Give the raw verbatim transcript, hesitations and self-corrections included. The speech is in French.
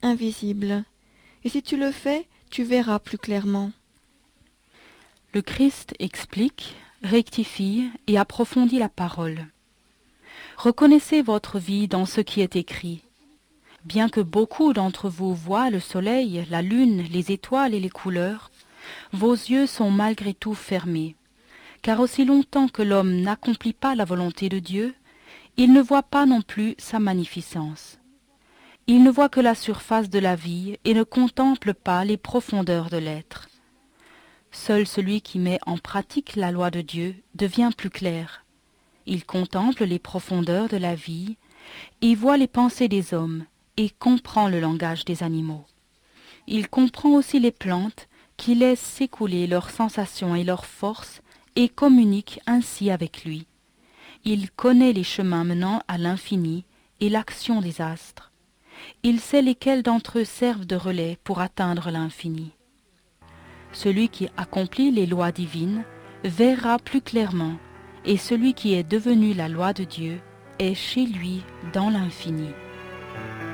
invisible. Et si tu le fais, tu verras plus clairement. Le Christ explique, rectifie et approfondit la parole. Reconnaissez votre vie dans ce qui est écrit. Bien que beaucoup d'entre vous voient le soleil, la lune, les étoiles et les couleurs, vos yeux sont malgré tout fermés, car aussi longtemps que l'homme n'accomplit pas la volonté de Dieu, il ne voit pas non plus sa magnificence. Il ne voit que la surface de la vie et ne contemple pas les profondeurs de l'être. Seul celui qui met en pratique la loi de Dieu devient plus clair. Il contemple les profondeurs de la vie et voit les pensées des hommes et comprend le langage des animaux. Il comprend aussi les plantes qui laissent s'écouler leurs sensations et leurs forces et communiquent ainsi avec lui. Il connaît les chemins menant à l'infini et l'action des astres. Il sait lesquels d'entre eux servent de relais pour atteindre l'infini. Celui qui accomplit les lois divines verra plus clairement, et celui qui est devenu la loi de Dieu est chez lui dans l'infini.